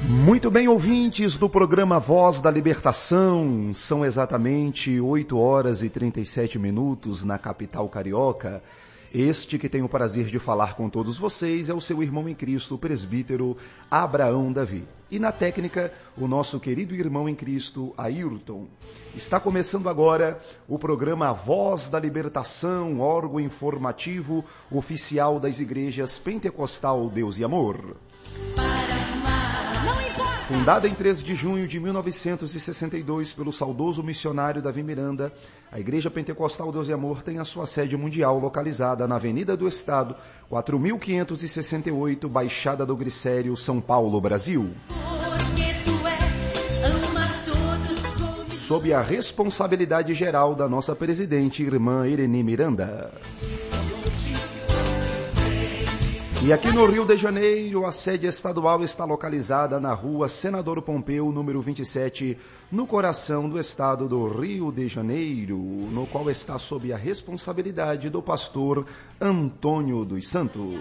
Muito bem, ouvintes do programa Voz da Libertação, são exatamente 8 horas e 37 minutos na capital carioca. Este que tem o prazer de falar com todos vocês é o seu irmão em Cristo, o presbítero Abraão Davi. E na técnica, o nosso querido irmão em Cristo, Ayrton. Está começando agora o programa Voz da Libertação, órgão informativo oficial das igrejas Pentecostal Deus e Amor. Fundada em 13 de junho de 1962 pelo saudoso missionário Davi Miranda, a Igreja Pentecostal Deus e Amor tem a sua sede mundial localizada na Avenida do Estado, 4.568, Baixada do Glicério, São Paulo, Brasil. Sob a responsabilidade geral da nossa presidente, irmã Irene Miranda. E aqui no Rio de Janeiro, a sede estadual está localizada na rua Senador Pompeu, número 27, no coração do estado do Rio de Janeiro, no qual está sob a responsabilidade do pastor Antônio dos Santos.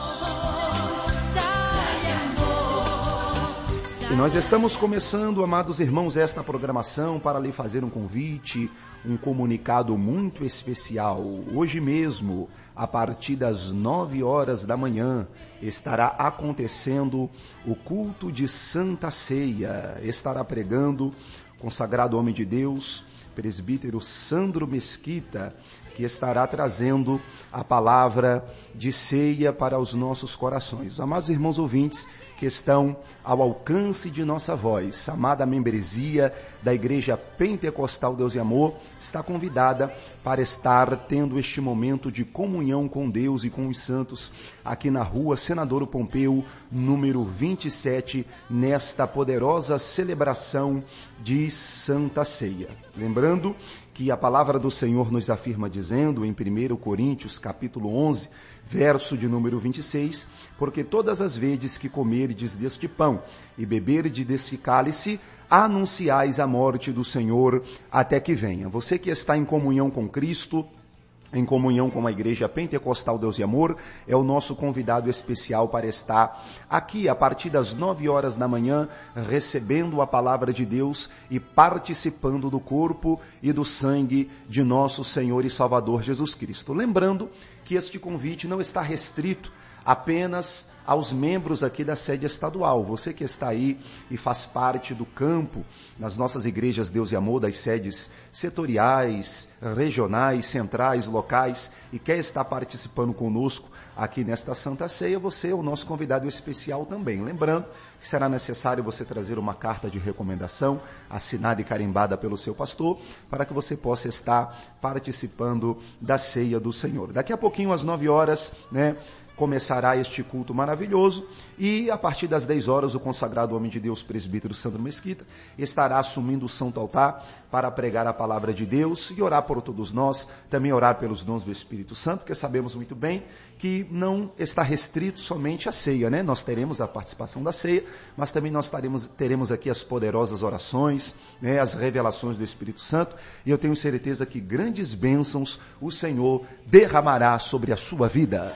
E nós estamos começando, amados irmãos, esta programação para lhe fazer um convite, um comunicado muito especial. Hoje mesmo, a partir das 9 horas da manhã, estará acontecendo o culto de Santa Ceia. Estará pregando o consagrado homem de Deus, presbítero Sandro Mesquita, que estará trazendo a palavra de ceia para os nossos corações. Amados irmãos ouvintes que estão ao alcance de nossa voz, a amada membresia da Igreja Pentecostal Deus e Amor está convidada para estar tendo este momento de comunhão com Deus e com os santos aqui na rua Senador Pompeu, número 27, nesta poderosa celebração de Santa Ceia. Lembrando que a palavra do Senhor nos afirma dizendo em 1 Coríntios capítulo 11, verso de número 26, porque todas as vezes que comerdes deste pão e beberdes deste cálice, anunciais a morte do Senhor até que venha. Você que está em comunhão com Cristo, em comunhão com a Igreja Pentecostal Deus e Amor, é o nosso convidado especial para estar aqui a partir das 9 horas da manhã, recebendo a palavra de Deus e participando do corpo e do sangue de nosso Senhor e Salvador Jesus Cristo. Lembrando que este convite não está restrito apenas aos membros aqui da sede estadual. Você que está aí e faz parte do campo, nas nossas igrejas Deus e Amor, das sedes setoriais, regionais, centrais, locais, e quer estar participando conosco aqui nesta Santa Ceia, você é o nosso convidado especial também. Lembrando que será necessário você trazer uma carta de recomendação, assinada e carimbada pelo seu pastor, para que você possa estar participando da ceia do Senhor. Daqui a pouquinho, às 9 horas, começará este culto maravilhoso e a partir das 10 horas o consagrado homem de Deus, presbítero Sandro Mesquita, estará assumindo o santo altar para pregar a palavra de Deus e orar por todos nós, também orar pelos dons do Espírito Santo, porque sabemos muito bem que não está restrito somente à ceia, Nós teremos a participação da ceia, mas também nós teremos aqui as poderosas orações, as revelações do Espírito Santo, e eu tenho certeza que grandes bênçãos o Senhor derramará sobre a sua vida.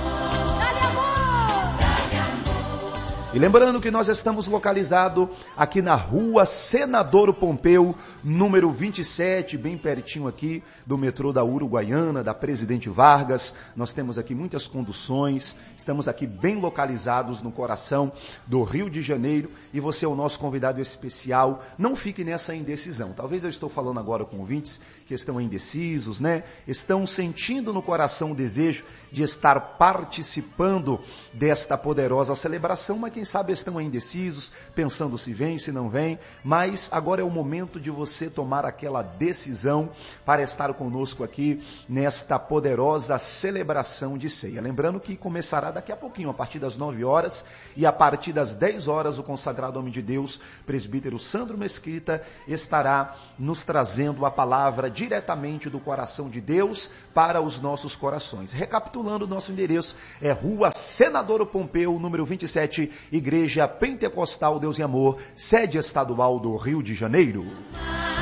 E lembrando que nós estamos localizados aqui na rua Senador Pompeu, número 27, bem pertinho aqui do metrô da Uruguaiana, da Presidente Vargas. Nós temos aqui muitas conduções, estamos aqui bem localizados no coração do Rio de Janeiro e você é o nosso convidado especial. Não fique nessa indecisão. Talvez eu estou falando agora com ouvintes que estão indecisos, Estão sentindo no coração o desejo de estar participando desta poderosa celebração, mas quem sabe estão indecisos, pensando se vem, se não vem, mas agora é o momento de você tomar aquela decisão para estar conosco aqui nesta poderosa celebração de ceia. Lembrando que começará daqui a pouquinho, a partir das 9 horas, e a partir das 10 horas o consagrado homem de Deus, presbítero Sandro Mesquita, estará nos trazendo a palavra diretamente do coração de Deus para os nossos corações. Recapitulando, o nosso endereço é Rua Senador Pompeu, número 27, Igreja Pentecostal Deus e Amor, sede estadual do Rio de Janeiro.